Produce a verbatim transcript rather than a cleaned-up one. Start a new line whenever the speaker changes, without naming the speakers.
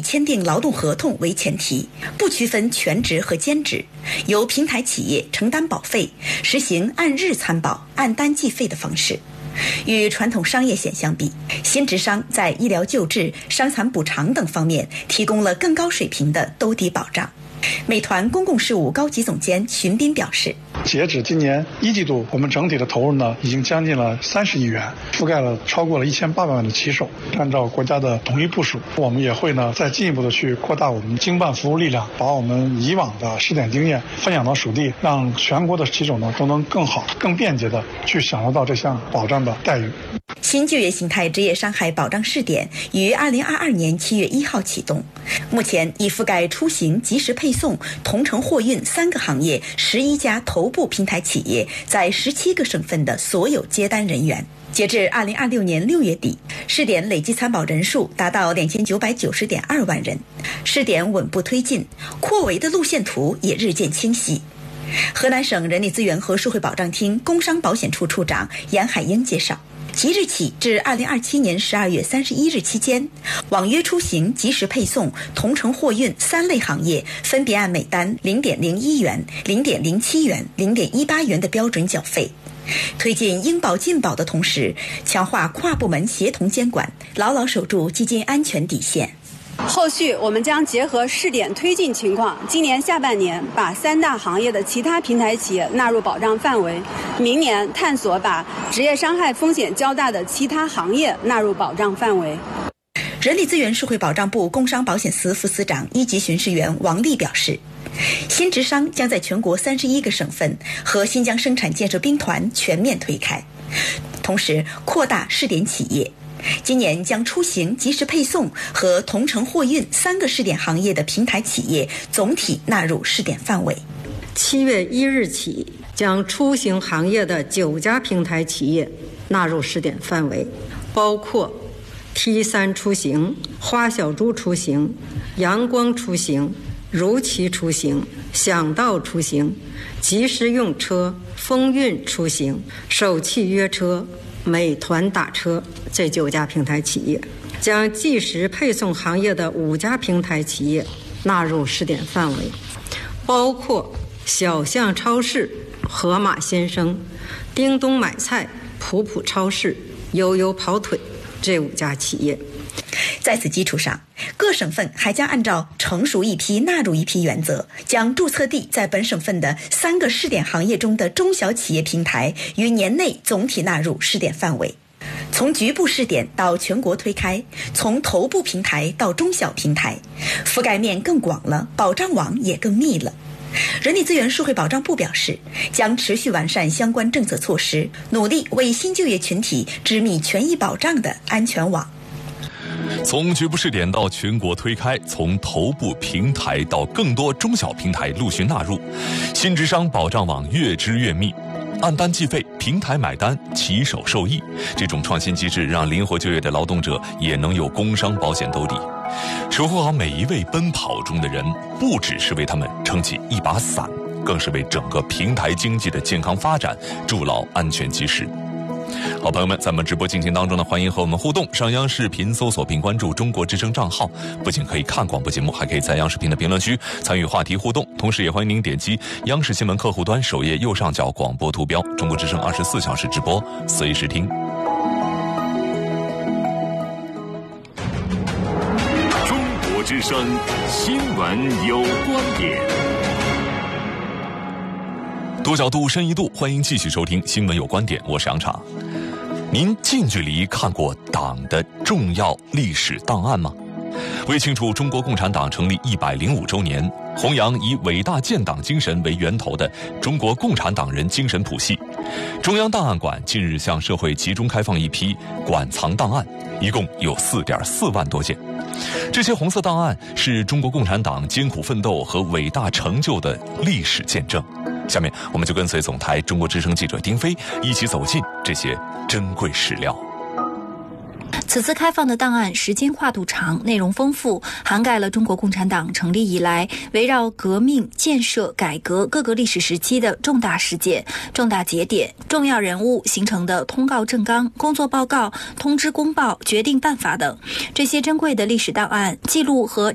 签订劳动合同为前提，不区分全职和兼职，由平台企业承担保费，实行按日参保、按单计费的方式。与传统商业险相比，新职商在医疗救治、伤残补偿等方面提供了更高水平的兜底保障。美团公共事务高级总监荀斌表示，
截止今年一季度，我们整体的投入呢，已经将近了三十亿元，覆盖了超过了一千八百万的骑手。按照国家的统一部署，我们也会呢再进一步的去扩大我们经办服务力量，把我们以往的试点经验分享到属地，让全国的骑手呢都能更好、更便捷的去享受到这项保障的待遇。
新就业形态职业伤害保障试点于二零二二年七月一号启动，目前已覆盖出行、即时配送、同城货运三个行业十一家头部平台企业在十七个省份的所有接单人员。截至二零二六年六月底，试点累计参保人数达到两千九百九十点二万人，试点稳步推进，扩围的路线图也日渐清晰。河南省人力资源和社会保障厅工伤保险处处长严海英介绍，即日起至二零二七年十二月三十一日期间，网约出行、即时配送、同城货运三类行业分别按每单零点零一元、零点零七元、零点一八元的标准缴费。推进应保尽保的同时，强化跨部门协同监管，牢牢守住基金安全底线。
后续我们将结合试点推进情况，今年下半年把三大行业的其他平台企业纳入保障范围，明年探索把职业伤害风险较大的其他行业纳入保障范围。
人力资源社会保障部工伤保险司副司长一级巡视员王丽表示，新职商将在全国三十一个省份和新疆生产建设兵团全面推开，同时扩大试点企业。今年将出行、即时配送和同城货运三个试点行业的平台企业总体纳入试点范围。
七月一日起，将出行行业的九家平台企业纳入试点范围，包括 T 三 出行、花小猪出行、阳光出行、如期出行、想到出行、即时用车、风运出行、首汽约车、美团打车这九家平台企业，将即时配送行业的五家平台企业纳入试点范围，包括小象超市、盒马先生、叮咚买菜、普普超市、悠悠跑腿这五家企业。
在此基础上，各省份还将按照成熟一批纳入一批原则，将注册地在本省份的三个试点行业中的中小企业平台于年内总体纳入试点范围。从局部试点到全国推开，从头部平台到中小平台，覆盖面更广了，保障网也更密了。人力资源社会保障部表示，将持续完善相关政策措施，努力为新就业群体织密权益保障的安全网。
从局部试点到全国推开，从头部平台到更多中小平台陆续纳入，新职商保障网越织越密，按单计费，平台买单，骑手受益。这种创新机制让灵活就业的劳动者也能有工伤保险兜底。守护好每一位奔跑中的人，不只是为他们撑起一把伞，更是为整个平台经济的健康发展筑牢安全基石。好朋友们，在我们直播进行当中呢，欢迎和我们互动。上央视频搜索并关注中国之声账号，不仅可以看广播节目，还可以在央视频的评论区参与话题互动。同时也欢迎您点击央视新闻客户端首页右上角广播图标，中国之声二十四小时直播，随时听。
中国之声新闻有观点。
多角度深一度，欢迎继续收听新闻有观点，我是杨茶。您近距离看过党的重要历史档案吗？为庆祝中国共产党成立一百零五周年，弘扬以伟大建党精神为源头的中国共产党人精神谱系，中央档案馆近日向社会集中开放一批馆藏档案，一共有 四点四万多件。这些红色档案是中国共产党艰苦奋斗和伟大成就的历史见证。下面我们就跟随总台中国之声记者丁飞一起走进这些珍贵史料。
此次开放的档案时间跨度长，内容丰富，涵盖了中国共产党成立以来围绕革命、建设、改革各个历史时期的重大事件、重大节点、重要人物形成的通告政纲、工作报告、通知公报、决定办法等。这些珍贵的历史档案记录和